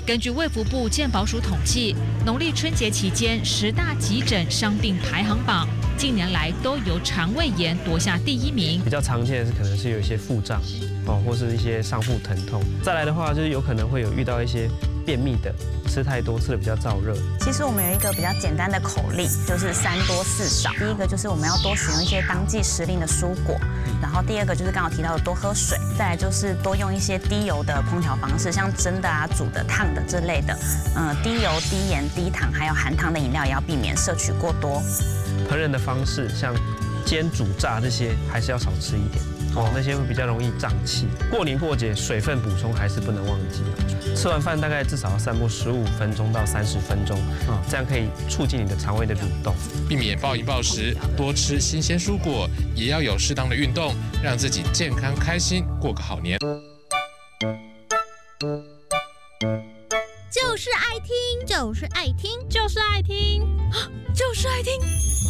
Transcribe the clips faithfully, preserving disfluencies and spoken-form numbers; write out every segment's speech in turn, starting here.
根据卫福部健保署统计，农历春节期间十大急诊伤病排行榜，近年来都由肠胃炎夺下第一名。 比较常见的是可能是有一些腹胀哦，或是一些上腹疼痛。再来的话，就是有可能会有遇到一些便秘的，吃太多，吃的比较燥热。 其实我们有一个比较简单的口令，就是三多四少。第一个就是我们要多使用一些当季时令的蔬果，然后第二个就是刚刚提到的多喝水，再来就是多用一些低油的烹调方式，像蒸的啊、煮的、烫的之类的。嗯，低油、低盐、低糖，还有含糖的饮料也要避免摄取过多。 烹饪的方式像煎、煮、炸这些，还是要少吃一点。哦，那些会比较容易胀气。过年过节水分补充还是不能忘记。吃完饭大概至少要散步十五分钟到三十分钟，这样可以促进你的肠胃的蠕动， 避免暴饮暴食，多吃新鲜蔬果，也要有适当的运动，让自己健康开心，过个好年。 就是爱听，就是爱听，就是爱听，就是爱听。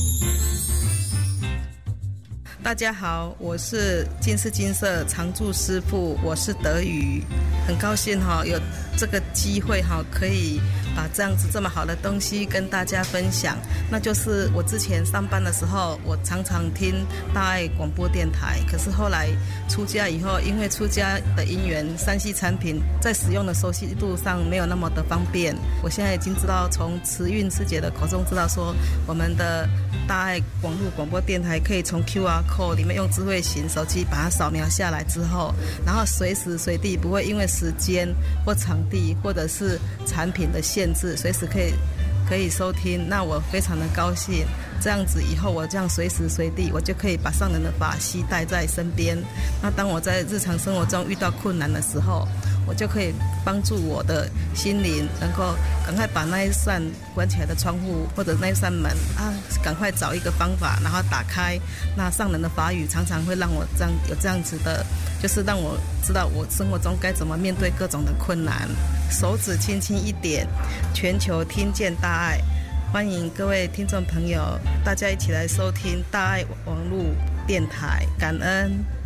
大家好，我是金氏金色常驻师傅，我是德瑜，很高兴哈有这个机会哈，可以把这样子这么好的东西跟大家分享。那就是我之前上班的时候，我常常听大爱广播电台，可是后来出家以后，因为出家的因缘，三 C 产品在使用的熟悉度上没有那么的方便。我现在已经知道，从慈运师姐的口中知道说，我们的大爱网络广播电台可以从 Q R code 里面用智慧型手机把它扫描下来之后，然后随时随地不会因为时间或场地或者是产品的限制，随时可以可以收听。那我非常的高兴，这样子以后我这样随时随地我就可以把上人的法系带在身边。那当我在日常生活中遇到困难的时候，我就可以帮助我的心灵能够赶快把那一扇关起来的窗户或者那一扇门啊，赶快找一个方法然后打开。那上人的法语常常会让我这样有这样子的，就是让我知道我生活中该怎么面对各种的困难。手指轻轻一点，全球听见大爱。欢迎各位听众朋友，大家一起来收听大爱网络电台，感恩。